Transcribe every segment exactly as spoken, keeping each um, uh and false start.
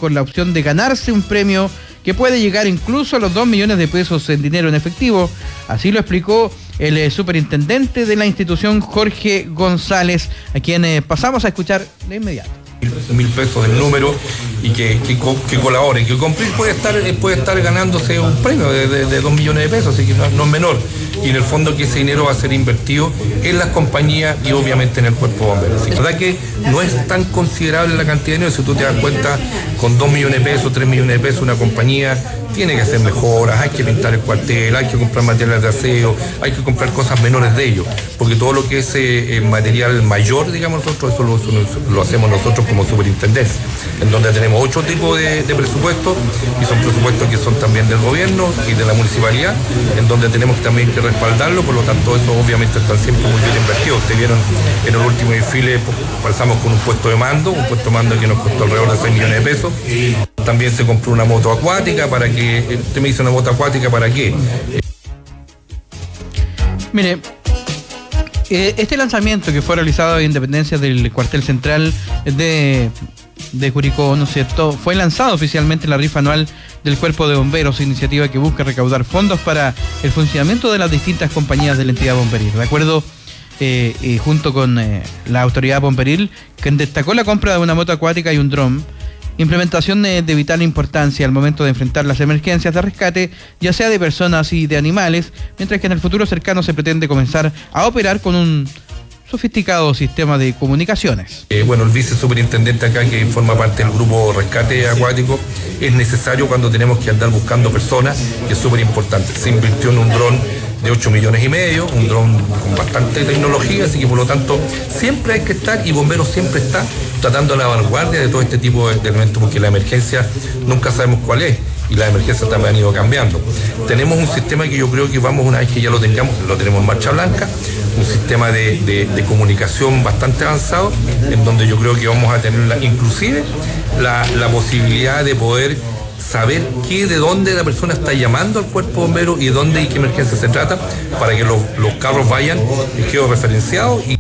con la opción de ganarse un premio que puede llegar incluso a los dos millones de pesos en dinero en efectivo. Así lo explicó el eh, superintendente de la institución, Jorge González, a quien eh, pasamos a escuchar de inmediato. Mil pesos el número y que, que, que colaboren, que cumplir puede estar, puede estar ganándose un premio de, de, de dos millones de pesos, así que no, no es menor. Y en el fondo que ese dinero va a ser invertido en las compañías y obviamente en el cuerpo de bomberos. Así que la verdad que no es tan considerable la cantidad de dinero, si tú te das cuenta, con dos millones de pesos, tres millones de pesos, una compañía tiene que hacer mejoras, hay que pintar el cuartel, hay que comprar materiales de aseo, hay que comprar cosas menores de ellos, porque todo lo que es eh, material mayor, digamos nosotros, eso lo, eso lo hacemos nosotros como superintendencia, en donde tenemos ocho tipos de, de presupuestos, y son presupuestos que son también del gobierno y de la municipalidad, en donde tenemos también que respaldarlo, por lo tanto eso obviamente está siempre muy bien invertido. Ustedes vieron en el último desfile, pasamos con un puesto de mando, un puesto de mando que nos costó alrededor de seis millones de pesos. También se compró una moto acuática para que, usted me dice una moto acuática para qué. Mire, este lanzamiento que fue realizado en Independencia del cuartel central de, de Curicó, ¿no es cierto?, fue lanzado oficialmente en la rifa anual del Cuerpo de Bomberos, iniciativa que busca recaudar fondos para el funcionamiento de las distintas compañías de la entidad bomberil. De acuerdo, eh, eh, junto con eh, la autoridad bomberil, quien destacó la compra de una moto acuática y un dron, implementación de, de vital importancia al momento de enfrentar las emergencias de rescate, ya sea de personas y de animales, mientras que en el futuro cercano se pretende comenzar a operar con un sofisticado sistema de comunicaciones. Eh, bueno, el vicesuperintendente acá, que forma parte del grupo Rescate Acuático, es necesario cuando tenemos que andar buscando personas, que es súper importante. Se invirtió en un dron de ocho millones y medio, un dron con bastante tecnología, así que por lo tanto siempre hay que estar, y Bomberos siempre está tratando a la vanguardia de todo este tipo de elementos, porque la emergencia nunca sabemos cuál es, y las emergencias también han ido cambiando. Tenemos un sistema que yo creo que vamos, una vez que ya lo tengamos, lo tenemos en marcha blanca, un sistema de, de, de comunicación bastante avanzado, en donde yo creo que vamos a tener la, inclusive la, la posibilidad de poder saber qué, de dónde la persona está llamando al cuerpo bombero y dónde y qué emergencia se trata, para que los, los carros vayan y queden referenciados. Y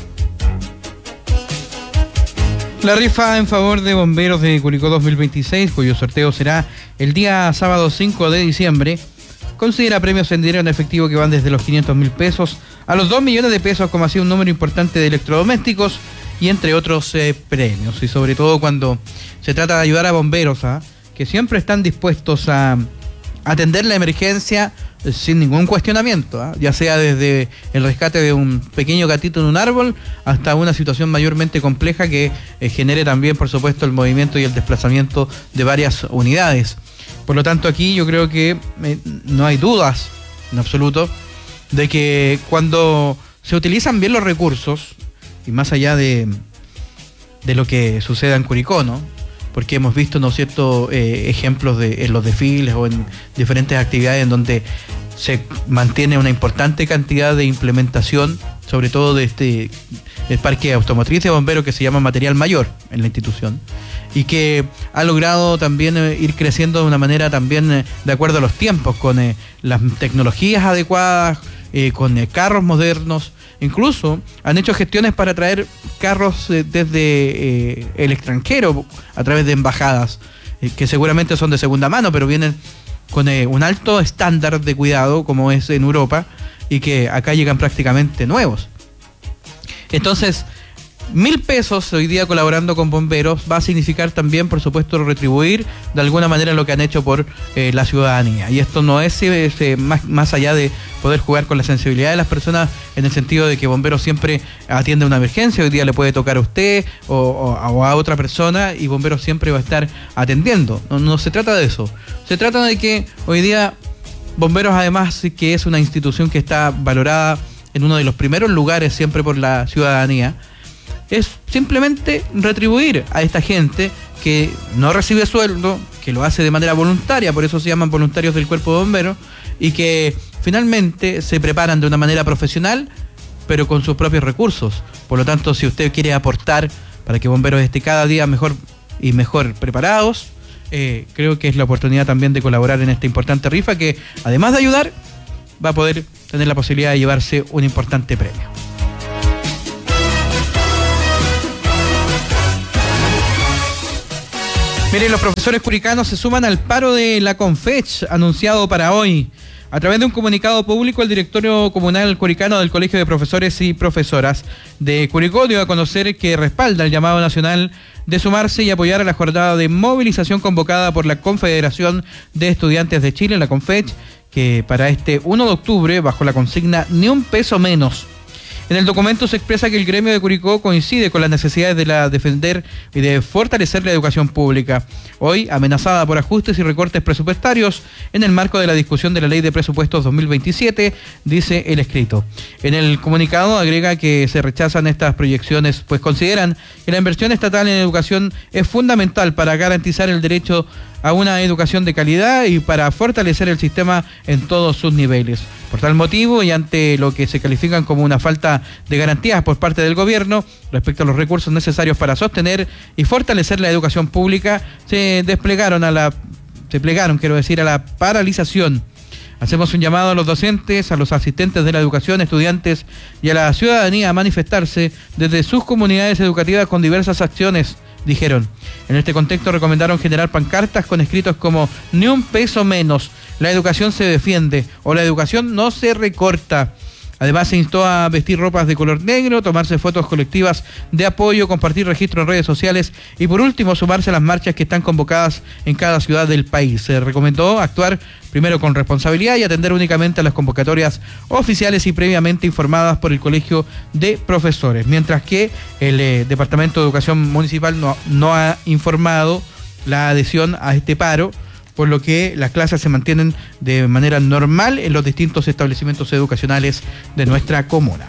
la rifa en favor de bomberos de Curicó dos mil veintiséis, cuyo sorteo será el día sábado cinco de diciembre, considera premios en dinero en efectivo que van desde los quinientos mil pesos a los dos millones de pesos, como así un número importante de electrodomésticos y entre otros eh, premios. Y sobre todo cuando se trata de ayudar a bomberos, ¿ah?, que siempre están dispuestos a atender la emergencia sin ningún cuestionamiento, ¿eh? Ya sea desde el rescate de un pequeño gatito en un árbol hasta una situación mayormente compleja que eh, genere también, por supuesto, el movimiento y el desplazamiento de varias unidades. Por lo tanto, aquí yo creo que eh, no hay dudas en absoluto de que cuando se utilizan bien los recursos, y más allá de, de lo que suceda en Curicó, ¿no?, porque hemos visto, ¿no es cierto?, eh, ejemplos de, en los desfiles o en diferentes actividades en donde se mantiene una importante cantidad de implementación, sobre todo de este el parque automotriz de bomberos que se llama Material Mayor en la institución, y que ha logrado también eh, ir creciendo de una manera también eh, de acuerdo a los tiempos, con eh, las tecnologías adecuadas, eh, con eh, carros modernos. Incluso han hecho gestiones para traer carros eh, desde eh, el extranjero a través de embajadas, eh, que seguramente son de segunda mano, pero vienen con eh, un alto estándar de cuidado, como es en Europa, y que acá llegan prácticamente nuevos. Entonces, mil pesos hoy día colaborando con bomberos va a significar también, por supuesto, retribuir de alguna manera lo que han hecho por eh, la ciudadanía. Y esto no es, es eh, más, más allá de poder jugar con la sensibilidad de las personas, en el sentido de que bomberos siempre atiende una emergencia, hoy día le puede tocar a usted o, o, o a otra persona, y bomberos siempre va a estar atendiendo. No, no se trata de eso. Se trata de que hoy día bomberos, además, que es una institución que está valorada en uno de los primeros lugares siempre por la ciudadanía, es simplemente retribuir a esta gente que no recibe sueldo, que lo hace de manera voluntaria, por eso se llaman voluntarios del Cuerpo de Bomberos, y que finalmente se preparan de una manera profesional, pero con sus propios recursos. Por lo tanto, si usted quiere aportar para que Bomberos esté cada día mejor y mejor preparados, eh, creo que es la oportunidad también de colaborar en esta importante rifa, que además de ayudar, va a poder tener la posibilidad de llevarse un importante premio. Miren, los profesores curicanos se suman al paro de la Confech anunciado para hoy. A través de un comunicado público, el directorio comunal curicano del Colegio de Profesores y Profesoras de Curicó dio a conocer que respalda el llamado nacional de sumarse y apoyar a la jornada de movilización convocada por la Confederación de Estudiantes de Chile, la Confech, que para este primero de octubre, bajo la consigna Ni un peso menos. En el documento se expresa que el gremio de Curicó coincide con las necesidades de la defender y de fortalecer la educación pública, hoy amenazada por ajustes y recortes presupuestarios en el marco de la discusión de la Ley de Presupuestos dos mil veintisiete, dice el escrito. En el comunicado agrega que se rechazan estas proyecciones, pues consideran que la inversión estatal en educación es fundamental para garantizar el derecho a una educación de calidad y para fortalecer el sistema en todos sus niveles. Por tal motivo, y ante lo que se califican como una falta de garantías por parte del gobierno respecto a los recursos necesarios para sostener y fortalecer la educación pública, se desplegaron a la, se plegaron, quiero decir, a la paralización. Hacemos un llamado a los docentes, a los asistentes de la educación, estudiantes y a la ciudadanía a manifestarse desde sus comunidades educativas con diversas acciones, dijeron. En este contexto recomendaron generar pancartas con escritos como "Ni un peso menos", "La educación se defiende" o "La educación no se recorta". Además se instó a vestir ropas de color negro, tomarse fotos colectivas de apoyo, compartir registro en redes sociales y por último sumarse a las marchas que están convocadas en cada ciudad del país. Se recomendó actuar primero con responsabilidad y atender únicamente a las convocatorias oficiales y previamente informadas por el Colegio de Profesores, mientras que el eh, Departamento de Educación Municipal no, no ha informado la adhesión a este paro, por lo que las clases se mantienen de manera normal en los distintos establecimientos educacionales de nuestra comuna.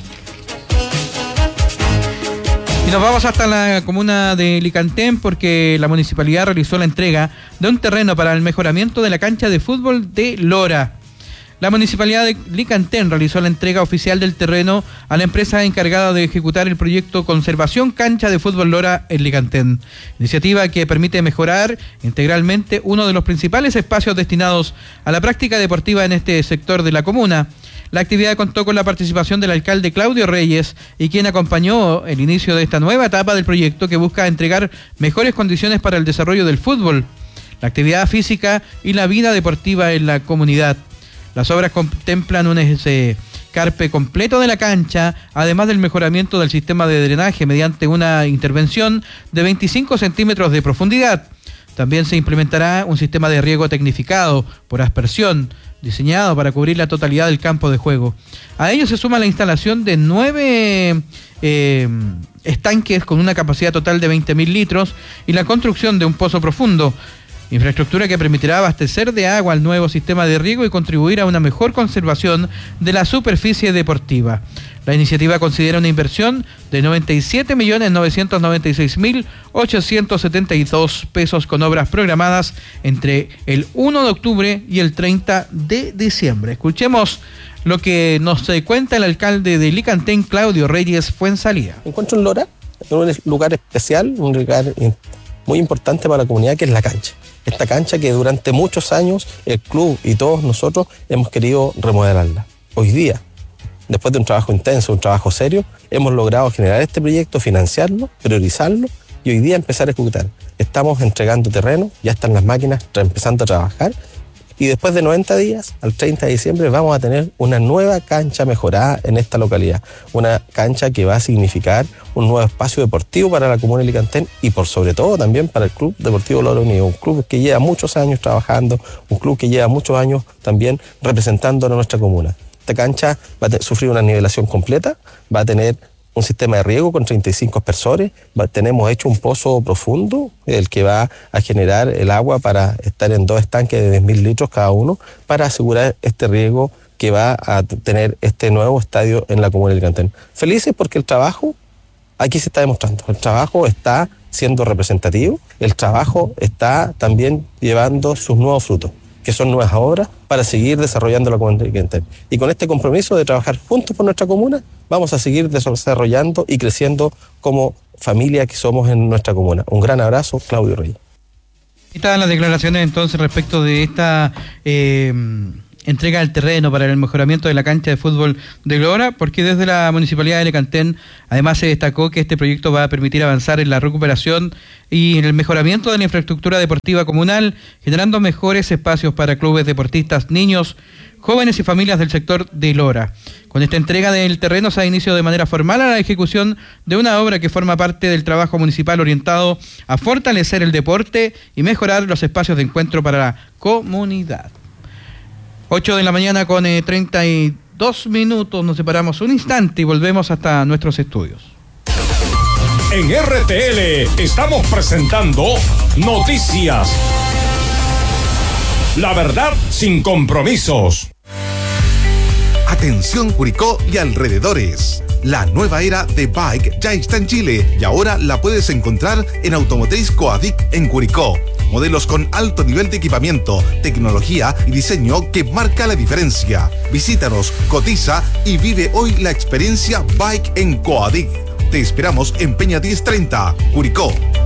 Y nos vamos hasta la comuna de Licantén porque la municipalidad realizó la entrega de un terreno para el mejoramiento de la cancha de fútbol de Lora. La municipalidad de Licantén realizó la entrega oficial del terreno a la empresa encargada de ejecutar el proyecto Conservación Cancha de Fútbol Lora en Licantén, iniciativa que permite mejorar integralmente uno de los principales espacios destinados a la práctica deportiva en este sector de la comuna. La actividad contó con la participación del alcalde Claudio Reyes y quien acompañó el inicio de esta nueva etapa del proyecto que busca entregar mejores condiciones para el desarrollo del fútbol, la actividad física y la vida deportiva en la comunidad. Las obras contemplan un escarpe completo de la cancha, además del mejoramiento del sistema de drenaje mediante una intervención de veinticinco centímetros de profundidad. También se implementará un sistema de riego tecnificado por aspersión, diseñado para cubrir la totalidad del campo de juego. A ello se suma la instalación de nueve eh, estanques con una capacidad total de veinte mil litros y la construcción de un pozo profundo, infraestructura que permitirá abastecer de agua al nuevo sistema de riego y contribuir a una mejor conservación de la superficie deportiva. La iniciativa considera una inversión de noventa y siete millones novecientos noventa y seis mil ochocientos setenta y dos pesos con obras programadas entre el primero de octubre y el treinta de diciembre. Escuchemos lo que nos cuenta el alcalde de Licantén, Claudio Reyes Fuenzalía. Me encuentro en Lora, en un lugar especial, un lugar muy importante para la comunidad, que es la cancha. Esta cancha que durante muchos años el club y todos nosotros hemos querido remodelarla. Hoy día, después de un trabajo intenso, un trabajo serio, hemos logrado generar este proyecto, financiarlo, priorizarlo y hoy día empezar a ejecutar. Estamos entregando terreno, ya están las máquinas empezando a trabajar y después de noventa días, al treinta de diciembre, vamos a tener una nueva cancha mejorada en esta localidad. Una cancha que va a significar un nuevo espacio deportivo para la comuna de Licantén y por sobre todo también para el Club Deportivo Lora Unido, un club que lleva muchos años trabajando, un club que lleva muchos años también representando a nuestra comuna. Esta cancha va a sufrir una nivelación completa, va a tener un sistema de riego con treinta y cinco aspersores, va, tenemos hecho un pozo profundo, el que va a generar el agua para estar en dos estanques de diez mil litros cada uno, para asegurar este riego que va a tener este nuevo estadio en la comuna de Licantén. Felices porque el trabajo aquí se está demostrando, el trabajo está siendo representativo, el trabajo está también llevando sus nuevos frutos, que son nuevas obras para seguir desarrollando la comuna de Licantén. Y con este compromiso de trabajar juntos por nuestra comuna, vamos a seguir desarrollando y creciendo como familia que somos en nuestra comuna. Un gran abrazo, Claudio Reyes. Estas las declaraciones entonces respecto de esta eh, entrega el terreno para el mejoramiento de la cancha de fútbol de Lora, porque desde la Municipalidad de Lecantén además se destacó que este proyecto va a permitir avanzar en la recuperación y en el mejoramiento de la infraestructura deportiva comunal, generando mejores espacios para clubes deportistas, niños, jóvenes y familias del sector de Lora. Con esta entrega del terreno se da inicio de manera formal a la ejecución de una obra que forma parte del trabajo municipal orientado a fortalecer el deporte y mejorar los espacios de encuentro para la comunidad. ocho de la mañana con eh, treinta y dos minutos, nos separamos un instante y volvemos hasta nuestros estudios. En R T L estamos presentando Noticias. La verdad sin compromisos. Atención Curicó y alrededores. La nueva era de Bike ya está en Chile y ahora la puedes encontrar en Automotriz Coadic en Curicó. Modelos con alto nivel de equipamiento, tecnología y diseño que marca la diferencia. Visítanos, cotiza y vive hoy la experiencia Bike en Coadic. Te esperamos en Peña diez treinta, Curicó.